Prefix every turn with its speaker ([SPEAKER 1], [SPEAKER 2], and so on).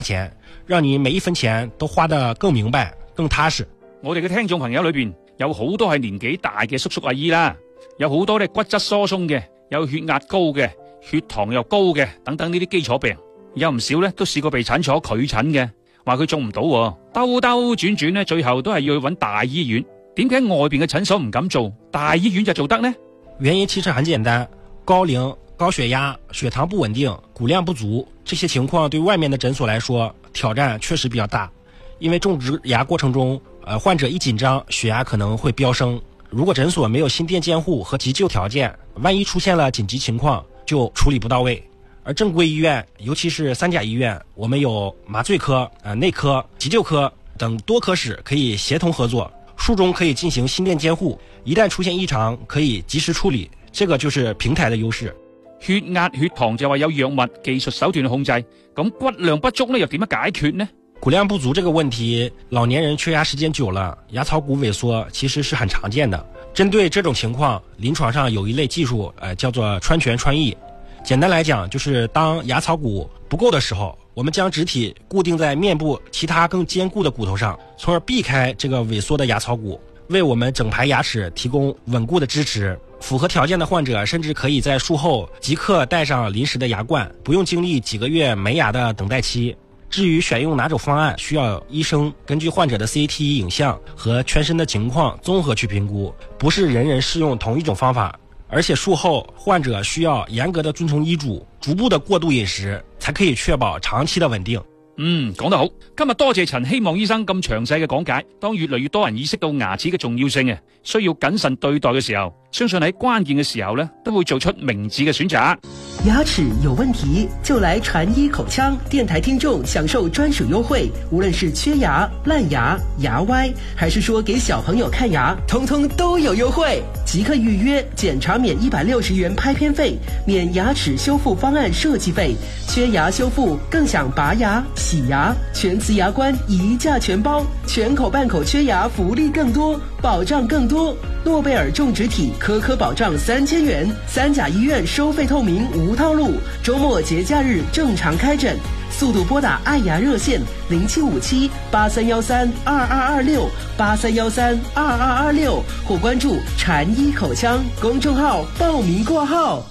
[SPEAKER 1] 钱，讓你每一分錢都花得更明白、更踏實。
[SPEAKER 2] 我哋嘅聽眾朋友裏邊有好多係年紀大嘅叔叔阿姨啦，有好多咧骨質疏鬆嘅，有血壓高嘅，血糖又高嘅，等等呢啲基礎病，有唔少咧都試過被診所拒診嘅，話佢中唔到，兜兜轉轉咧，最後都係要去揾大醫院。點解外邊嘅診所唔敢做，大醫院就做得呢？
[SPEAKER 1] 原因其實很簡單，高齡、高血壓、血糖不穩定、骨量不足，這些情況對外面的診所來說挑戰確實比較大。因為種植牙過程中，患者一緊張，血壓可能會飆升。如果診所沒有心電監護和急救條件，萬一出現了緊急情況，就處理不到位。而正規醫院，尤其是三甲醫院，我們有麻醉科、內科、急救科等多科室可以協同合作，術中可以進行心電監護，一旦出現異常，可以及時處理。這個就是平台的優勢。
[SPEAKER 2] 血壓、血糖就話有藥物、技術手段去控制，咁骨量不足呢又點樣解決呢？
[SPEAKER 1] 骨量不足這個問題，老年人缺牙時間久了，牙槽骨萎縮其實是很常見的。針對這種情況，臨床上有一類技術，叫做穿銓穿翼。簡單來講，就是當牙槽骨不夠的時候，我們將植體固定在面部其他更堅固的骨頭上，從而避開這個萎縮的牙槽骨，為我們整排牙齒提供穩固的支持。符合條件的患者甚至可以在術後即刻戴上臨時的牙冠，不用經歷幾個月沒牙的等待期。至於選用哪種方案，需要醫生根據患者的 CT 影像和全身的情況綜合去評估，不是人人適用同一種方法。而且術後患者需要嚴格的遵從醫囑，逐步的過度飲食，才可以確保長期的穩定。
[SPEAKER 2] 講得好。今日多謝陳希望醫生咁詳細嘅講解。當越嚟越多人意識到牙齒嘅重要性，需要謹慎對待嘅時候，相信喺關鍵嘅時候都會做出明智嘅選擇。
[SPEAKER 3] 牙齒有問題就來傳醫口腔，電台聽眾享受專屬優惠，無論是缺牙、爛牙、牙歪，還是說給小朋友看牙，通通都有優惠。即刻預約，檢查免160元拍片費，免牙齒修復方案設計費，缺牙修復更享拔牙、洗牙、全瓷牙冠一價全包，全口半口缺牙福利更多，保障更多。諾貝爾種植體顆保障3000元，三甲醫院收費透明無套路，周末節假日正常開診，速度撥打愛牙熱線07578313222683132226，或關注禪醫口腔公眾號報名掛號。